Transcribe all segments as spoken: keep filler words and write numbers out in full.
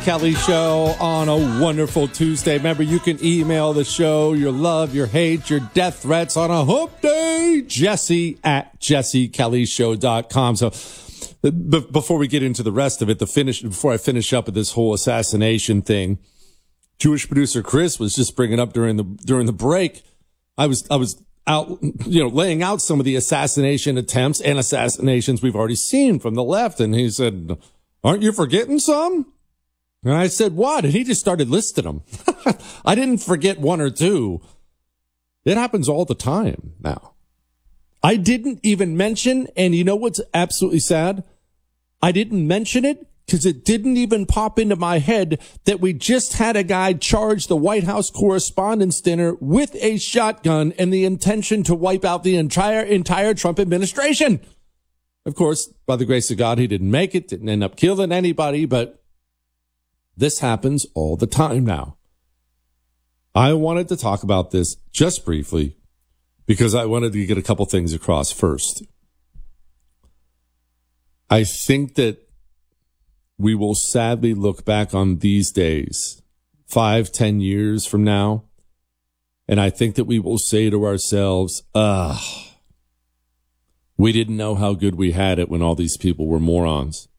Kelly Show on a wonderful Tuesday. Remember, you can email the show your love, your hate, your death threats on a hump day. Jesse at jesse kelly show dot com. So b- before we get into the rest of it, the finish before I finish up with this whole assassination thing, Jewish producer Chris was just bringing up during the during the break. I was I was out, you know, laying out some of the assassination attempts and assassinations we've already seen from the left, and he said, "Aren't you forgetting some?" And I said, "What?" And he just started listing them. I didn't forget one or two. It happens all the time now. I didn't even mention, and you know what's absolutely sad? I didn't mention it because it didn't even pop into my head that we just had a guy charge the White House Correspondents' Dinner with a shotgun and the intention to wipe out the entire, entire Trump administration. Of course, by the grace of God, he didn't make it, didn't end up killing anybody, but this happens all the time now. I wanted to talk about this just briefly because I wanted to get a couple things across first. I think that we will sadly look back on these days, five, ten years from now, and I think that we will say to ourselves, ugh, we didn't know how good we had it when all these people were morons.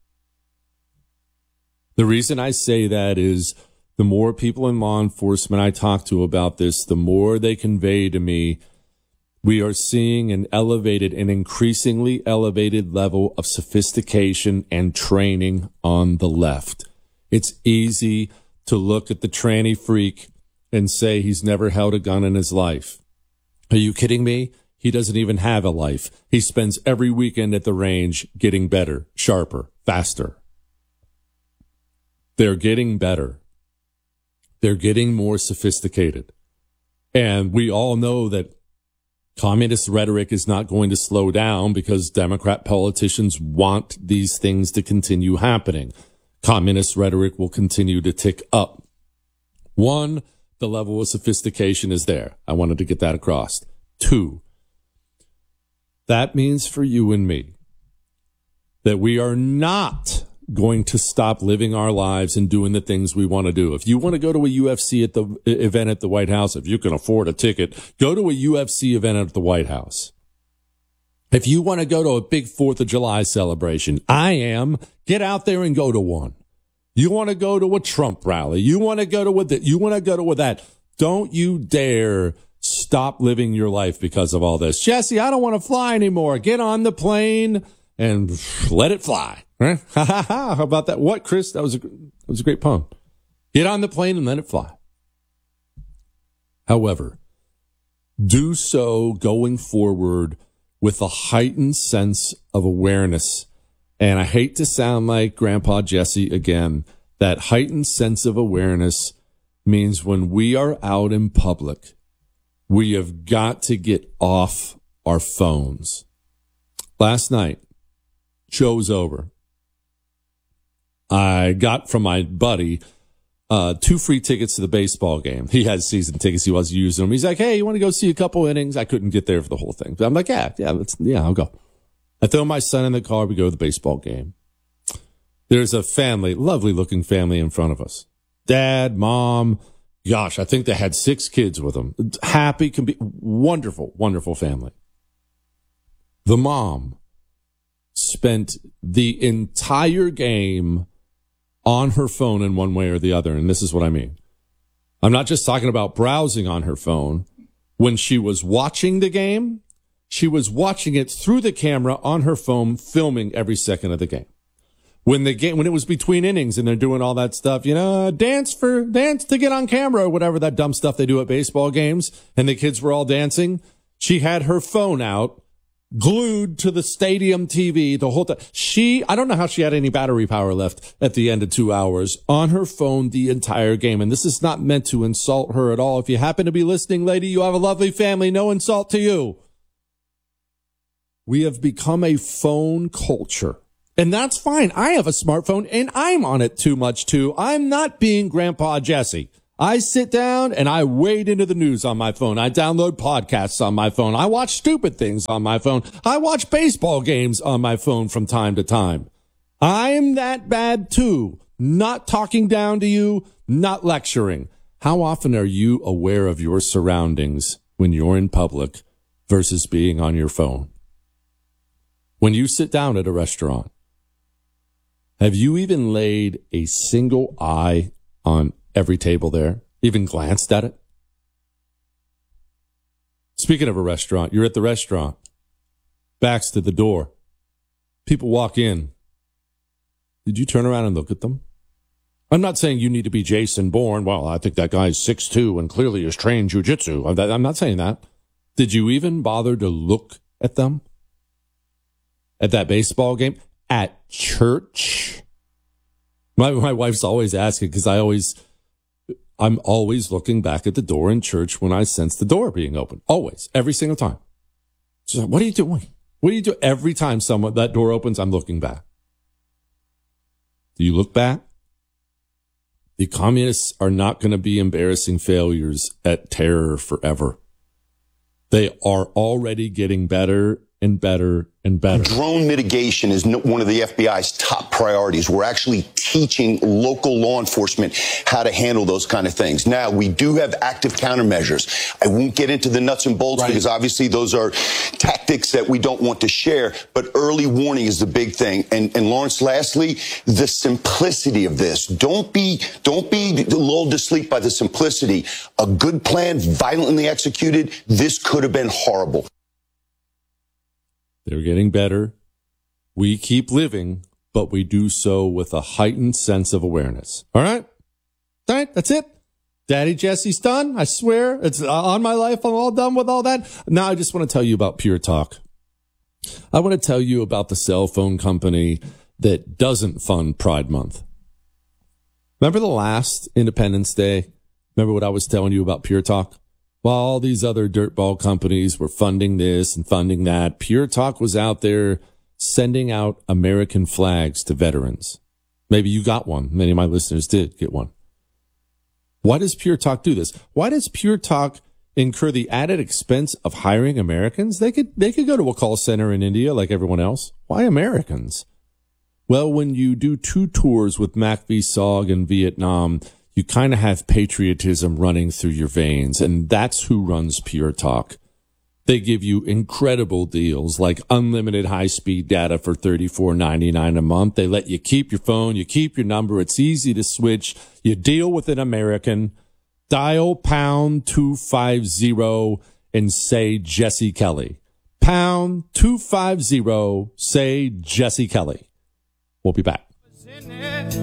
The reason I say that is the more people in law enforcement I talk to about this, the more they convey to me, we are seeing an elevated, an increasingly elevated level of sophistication and training on the left. It's easy to look at the tranny freak and say he's never held a gun in his life. Are you kidding me? He doesn't even have a life. He spends every weekend at the range getting better, sharper, faster. They're getting better. They're getting more sophisticated. And we all know that communist rhetoric is not going to slow down because Democrat politicians want these things to continue happening. Communist rhetoric will continue to tick up. One, the level of sophistication is there. I wanted to get that across. Two, that means for you and me that we are not going to stop living our lives and doing the things we want to do. If you want to go to a U F C at the event at the White House, if you can afford a ticket, go to a U F C event at the White House. If you want to go to a big fourth of July celebration, I am, get out there and go to one. You want to go to a Trump rally. You want to go to a, you want to go to a that. Don't you dare stop living your life because of all this. Jesse, I don't want to fly anymore. Get on the plane and let it fly. Huh? Ha ha ha. How about that? What, Chris? That was a, that was a great pun. Get on the plane and let it fly. However, do so going forward with a heightened sense of awareness. And I hate to sound like Grandpa Jesse again. That heightened sense of awareness means when we are out in public, we have got to get off our phones. Last night, show's over. I got from my buddy uh two free tickets to the baseball game. He had season tickets. He wasn't using them. He's like, hey, you want to go see a couple innings? I couldn't get there for the whole thing. But I'm like, yeah, yeah, let's, yeah, I'll go. I throw my son in the car. We go to the baseball game. There's a family, lovely looking family in front of us. Dad, mom, gosh, I think they had six kids with them. Happy, can be wonderful, wonderful family. The mom spent the entire game on her phone in one way or the other. And this is what I mean. I'm not just talking about browsing on her phone. When she was watching the game, she was watching it through the camera on her phone, filming every second of the game. When the game, when it was between innings and they're doing all that stuff, you know, dance for, dance to get on camera or whatever that dumb stuff they do at baseball games. And the kids were all dancing. She had her phone out, glued to the stadium T V the whole time. She, I don't know how she had any battery power left at the end of two hours on her phone the entire game. And this is not meant to insult her at all. If you happen to be listening, lady, you have a lovely family. No insult to you. We have become a phone culture. And that's fine. I have a smartphone and I'm on it too much too. I'm not being Grandpa Jesse. I sit down and I wade into the news on my phone. I download podcasts on my phone. I watch stupid things on my phone. I watch baseball games on my phone from time to time. I'm that bad too. not talking down to you, not lecturing. How often are you aware of your surroundings when you're in public versus being on your phone? When you sit down at a restaurant, have you even laid a single eye on every table there? Even glanced at it? Speaking of a restaurant, you're at the restaurant. Back's to the door. People walk in. Did you turn around and look at them? I'm not saying you need to be Jason Bourne. Well, I think that guy's six two and clearly is trained jiu-jitsu. I'm not saying that. Did you even bother to look at them? At that baseball game? At church? My my wife's always asking because I always, I'm always looking back at the door in church when I sense the door being open. Always. Every single time. She's like, what are you doing? What do you do? Every time someone, that door opens, I'm looking back. Do you look back? The communists are not going to be embarrassing failures at terror forever. They are already getting better and better and better. Drone mitigation is one of the F B I's top priorities. We're actually teaching local law enforcement how to handle those kind of things. Now, we do have active countermeasures. I won't get into the nuts and bolts right. because obviously those are tactics that we don't want to share, but early warning is the big thing. And, and Lawrence, lastly, the simplicity of this. Don't be, don't be lulled to sleep by the simplicity. A good plan, violently executed, this could have been horrible. They're getting better. We keep living, but we do so with a heightened sense of awareness. All right? All right, that's it. Daddy Jesse's done. I swear. It's on my life. I'm all done with all that. Now I just want to tell you about Pure Talk. I want to tell you about the cell phone company that doesn't fund Pride Month. Remember the last Independence Day? Remember what I was telling you about Pure Talk? While all these other dirtball companies were funding this and funding that, Pure Talk was out there sending out American flags to veterans. Maybe you got one. Many of my listeners did get one. Why does Pure Talk do this? Why does Pure Talk incur the added expense of hiring Americans? They could, they could go to a call center in India like everyone else. Why Americans? Well, when you do two tours with Mac V. Sog in Vietnam, you kind of have patriotism running through your veins, and that's who runs Pure Talk. They give you incredible deals like unlimited high-speed data for thirty-four ninety-nine a month. They let you keep your phone, you keep your number. It's easy to switch. You deal with an American. Dial pound two fifty and say Jesse Kelly. Pound two fifty, say Jesse Kelly. We'll be back.